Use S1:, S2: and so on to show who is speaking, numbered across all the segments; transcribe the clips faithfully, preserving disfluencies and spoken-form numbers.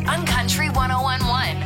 S1: on Country one oh one point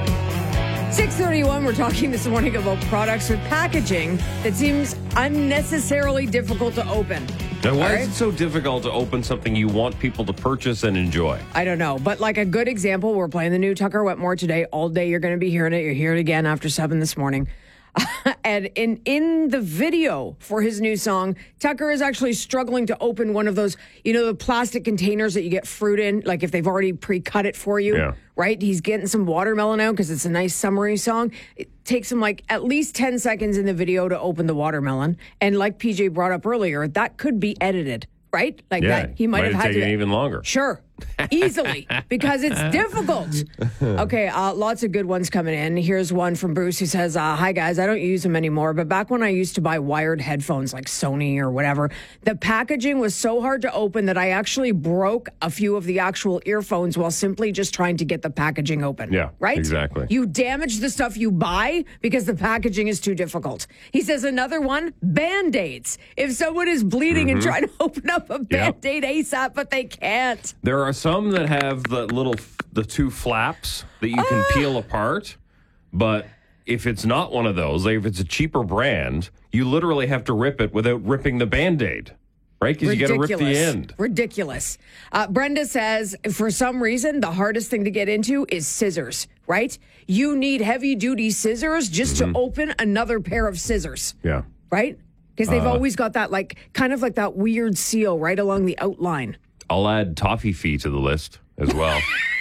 S1: one.
S2: six thirty-one, we're talking this morning about products with packaging that seems unnecessarily difficult to open.
S3: Now, why
S2: All
S3: is
S2: right?
S3: it so difficult to open something you want people to purchase and enjoy?
S2: I don't know, but like a good example, we're playing the new Tucker Wetmore today. All day you're going to be hearing it. You'll hear it again after seven this morning. And in in the video for his new song, Tucker is actually struggling to open one of those, you know, the plastic containers that you get fruit in, like if they've already pre-cut it for you,
S3: Yeah.
S2: right? He's getting some watermelon out because it's a nice summery song. It takes him like at least ten seconds in the video to open the watermelon. And like P J brought up earlier, that could be edited, right? Like
S3: Yeah,
S2: that he might, have had
S3: taken
S2: to
S3: even longer.
S2: Sure. Easily, because it's difficult. Okay, uh, lots of good ones coming in. Here's one from Bruce who says, uh, hi, guys. I don't use them anymore, but back when I used to buy wired headphones like Sony or whatever, the packaging was so hard to open that I actually broke a few of the actual earphones while simply just trying to get the packaging open.
S3: Yeah,
S2: right?
S3: exactly.
S2: You damage the stuff you buy because the packaging is too difficult. He says another one, Band-Aids. If someone is bleeding
S3: Mm-hmm.
S2: and trying to open up a Band-Aid ASAP, but they can't.
S3: There are some that have the little, the two flaps that you can peel apart, but if it's not one of those, like if it's a cheaper brand, you literally have to rip it without ripping the Band-Aid, right? Because you got to rip the end.
S2: Ridiculous. Uh, Brenda says, for some reason, the hardest thing to get into is scissors, right? You need heavy-duty scissors just
S3: Mm-hmm.
S2: to open another pair of scissors,
S3: Yeah.
S2: right? Because they've
S3: Uh,
S2: always got that, like, kind of like that weird seal right along the outline.
S3: I'll add toffee fee to the list as well.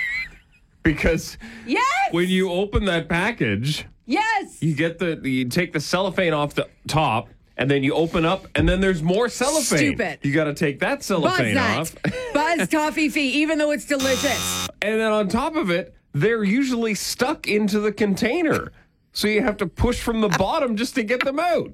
S3: Because
S2: Yes!
S3: when you open that package,
S2: Yes!
S3: you get the, you take the cellophane off the top, and then you open up, and then there's more cellophane.
S2: Stupid.
S3: You got to take that
S2: Buzz
S3: cellophane
S2: that.
S3: off.
S2: Buzz toffee fee, even though it's delicious.
S3: And then on top of it, they're usually stuck into the container. So you have to push from the bottom just to get them out.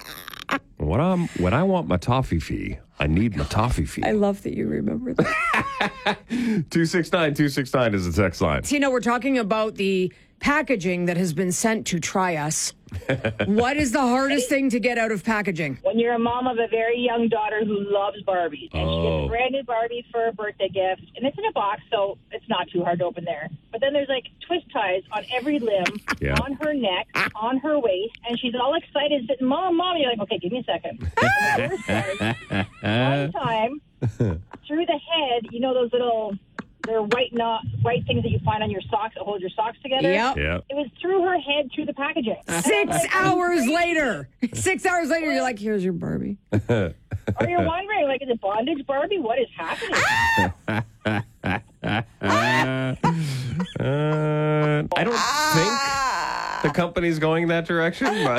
S3: When, I'm, when I want my toffee fee, I need my toffee fee.
S2: I love that you remember that.
S3: two six nine, two six nine is the text line.
S2: Tina, we're talking about the packaging that has been sent to try us. What is the hardest thing to get out of packaging?
S4: When you're a mom of a very young daughter who loves Barbies, and she gets
S3: Oh.
S4: a brand new Barbie for a birthday gift, and it's in a box, so it's not too hard to open there. But then there's like twist ties on every limb,
S3: Yeah.
S4: on her neck, on her waist, and she's all excited, sitting, "Mom, Mom!" And you're like, "Okay, give me a second." And the worst part, one time, through the head, you know those little, they're white knot, white things that you find on your socks that hold your socks together.
S2: Yep.
S3: Yeah.
S4: It was through her head, through the packaging.
S2: Six hours later. Six hours later, you're like, here's your Barbie.
S4: Or you're wondering, like, is it bondage Barbie? What is happening?
S3: Uh, I don't think the company's going that direction, but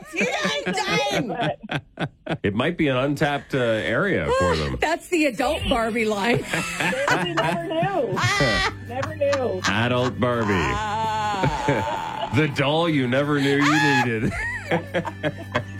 S3: it might be an untapped uh, area for them.
S2: That's the adult Barbie line.
S4: We never knew. Never knew.
S3: Adult Barbie. The doll you never knew you needed.